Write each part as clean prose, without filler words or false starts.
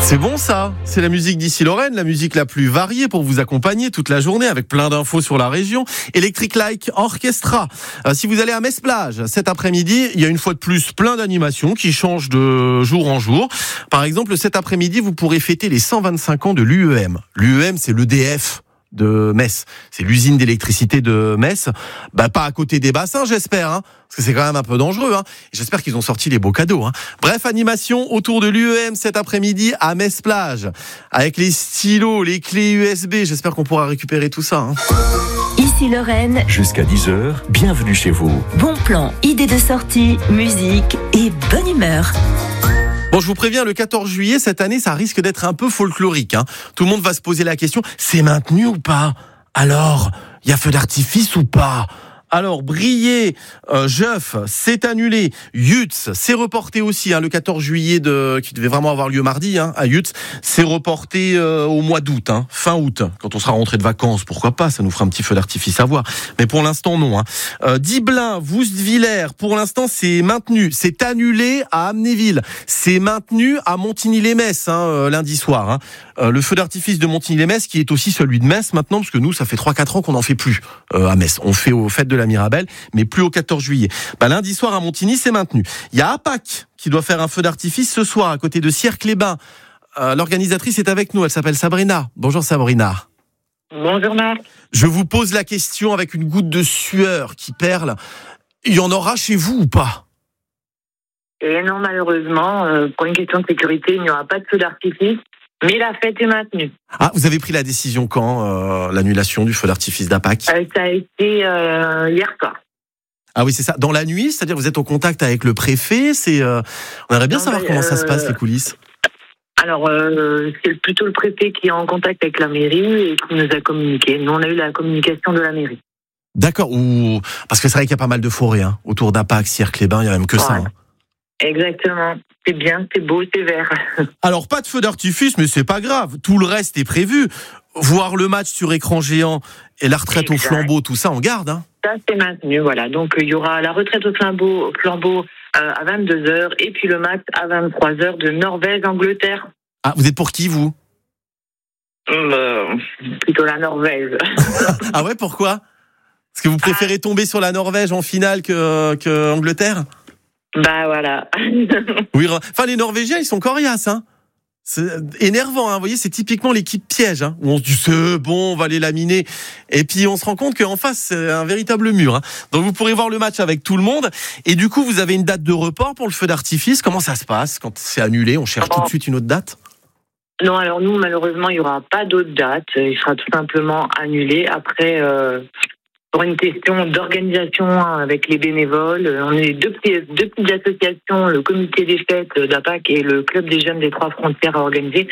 C'est bon ça, c'est la musique d'Ici Lorraine, la musique la plus variée pour vous accompagner toute la journée avec plein d'infos sur la région. Electric Like Orchestra. Si vous allez à Metz-Plage cet après-midi, il y a une fois de plus plein d'animations qui changent de jour en jour. Par exemple, cet après-midi, vous pourrez fêter les 125 ans de l'UEM. L'UEM, c'est l'EDF de Metz. C'est l'usine d'électricité de Metz. Pas à côté des bassins, j'espère, hein, parce que c'est quand même un peu dangereux, hein. Et j'espère qu'ils ont sorti les beaux cadeaux, hein. Bref, animation autour de l'UEM cet après-midi à Metz-Plage. Avec les stylos, les clés USB, j'espère qu'on pourra récupérer tout ça, hein. Ici Lorraine, jusqu'à 10h, bienvenue chez vous. Bon plan, idées de sortie, musique et bonne humeur. Bon, je vous préviens, le 14 juillet, cette année, ça risque d'être un peu folklorique, hein. Tout le monde va se poser la question, c'est maintenu ou pas ? Alors, il y a feu d'artifice ou pas ? Alors, Briey, Jeuf, c'est annulé. Yutz, c'est reporté aussi, hein, le 14 juillet qui devait vraiment avoir lieu mardi, hein, à Yutz. C'est reporté au mois d'août, hein, fin août. Quand on sera rentré de vacances, pourquoi pas, ça nous fera un petit feu d'artifice à voir. Mais pour l'instant, non, hein. Dibelin, Woustviller, pour l'instant, c'est maintenu. C'est annulé à Amnéville. C'est maintenu à Montigny-les-Metz, hein, lundi soir, hein. Le feu d'artifice de Montigny-les-Metz, qui est aussi celui de Metz maintenant, parce que nous, ça fait 3-4 ans qu'on n'en fait plus à Metz. On fait aux fêtes de la Mirabelle, mais plus au 14 juillet. Lundi soir à Montigny, c'est maintenu. Il y a Apac qui doit faire un feu d'artifice ce soir à côté de Sierre-les-Bains. L'organisatrice est avec nous, elle s'appelle Sabrina. Bonjour Sabrina. Bonjour Marc. Je vous pose la question avec une goutte de sueur qui perle. Il y en aura chez vous ou pas ? Et non, malheureusement, pour une question de sécurité, il n'y aura pas de feu d'artifice, mais la fête est maintenue. Ah, vous avez pris la décision quand, l'annulation du feu d'artifice d'Apac ? Ça a été hier soir. Ah oui, c'est ça. Dans la nuit, c'est-à-dire vous êtes en contact avec le préfet. On aimerait bien savoir comment ça se passe, les coulisses. Alors, c'est plutôt le préfet qui est en contact avec la mairie et qui nous a communiqué. Nous, on a eu la communication de la mairie. D'accord. Parce que c'est vrai qu'il y a pas mal de forêts, hein, autour d'Apac, Sierre-les-Bains, il y a même que ça. Hein. Exactement. C'est bien, c'est beau, c'est vert. Alors, pas de feu d'artifice, mais c'est pas grave. Tout le reste est prévu. Voir le match sur écran géant et la retraite au flambeau, tout ça, on garde, hein. Ça, c'est maintenu, voilà. Donc, il y aura la retraite au flambeau à 22h et puis le match à 23h de Norvège-Angleterre. Ah, vous êtes pour qui, vous ? Plutôt la Norvège. Ah ouais, pourquoi ? Parce que vous préférez tomber sur la Norvège en finale que Angleterre ? Voilà. Oui, enfin les Norvégiens, ils sont coriaces, hein. C'est énervant, hein. Vous voyez, c'est typiquement l'équipe piège, hein, où on se dit c'est bon, on va les laminer, et puis on se rend compte qu'en face c'est un véritable mur, hein. Donc vous pourrez voir le match avec tout le monde, et du coup vous avez une date de report pour le feu d'artifice. Comment ça se passe quand c'est annulé ? On cherche tout de suite une autre date ? Non, alors nous malheureusement il y aura pas d'autre date, il sera tout simplement annulé. Après, pour une question d'organisation avec les bénévoles, on est deux petites associations, le comité des fêtes d'Apac et le club des jeunes des Trois Frontières à organiser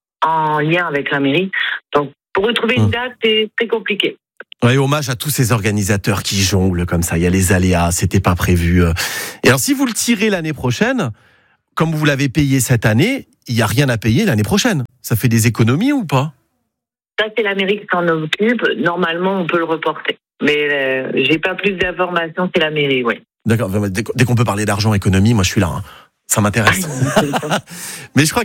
en lien avec la mairie. Donc, pour retrouver une date, c'est très compliqué. Ouais, hommage à tous ces organisateurs qui jonglent comme ça. Il y a les aléas, c'était pas prévu. Et alors, si vous le tirez l'année prochaine, comme vous l'avez payé cette année, il y a rien à payer l'année prochaine. Ça fait des économies ou pas ? Ça, c'est la mairie qui s'en occupe. Normalement, on peut le reporter. Mais j'ai pas plus d'informations, c'est la mairie, oui. D'accord, dès qu'on peut parler d'argent, économie, moi je suis là, hein. Ça m'intéresse. Mais je crois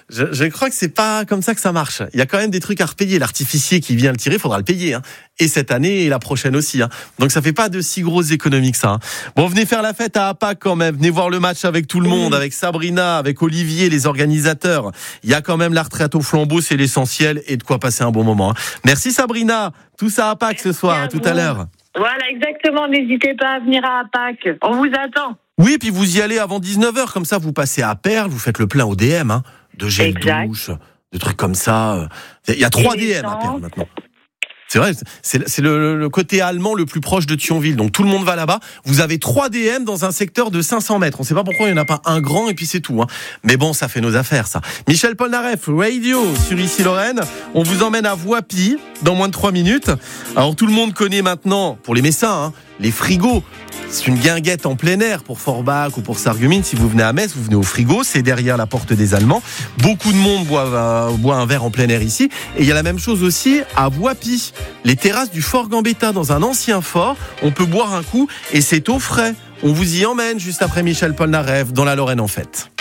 que c'est pas comme ça que ça marche. Il y a quand même des trucs à repayer. L'artificier qui vient le tirer, faudra le payer, hein. Et cette année et la prochaine aussi, hein. Donc ça fait pas de si grosses économies que ça, hein. Bon, venez faire la fête à Apac quand même. Venez voir le match avec tout le monde, avec Sabrina, avec Olivier, les organisateurs. Il y a quand même la retraite au flambeau, c'est l'essentiel, et de quoi passer un bon moment, hein. Merci Sabrina. Tout ça à Apac ce soir, hein, tout à l'heure. Voilà, exactement. N'hésitez pas à venir à Apac. On vous attend. Oui, puis vous y allez avant 19h, comme ça vous passez à Perles, vous faites le plein au DM, hein, de gel douche, de trucs comme ça. Il y a 3 DM à Perles maintenant. C'est vrai, c'est le côté allemand le plus proche de Thionville, donc tout le monde va là-bas. Vous avez 3 DM dans un secteur de 500 mètres. On ne sait pas pourquoi il n'y en a pas un grand et puis c'est tout, hein. Mais bon, ça fait nos affaires, ça. Michel Polnareff, Radio sur Ici Lorraine. On vous emmène à Voipy dans moins de 3 minutes. Alors tout le monde connaît maintenant, pour les Messins, hein, les frigos. C'est une guinguette en plein air pour Forbach ou pour Sarreguemines. Si vous venez à Metz, vous venez au frigo, c'est derrière la porte des Allemands. Beaucoup de monde boit un verre en plein air ici. Et il y a la même chose aussi à Voipy. Les terrasses du Fort Gambetta, dans un ancien fort, on peut boire un coup et c'est au frais. On vous y emmène juste après Michel Polnareff dans la Lorraine en fête.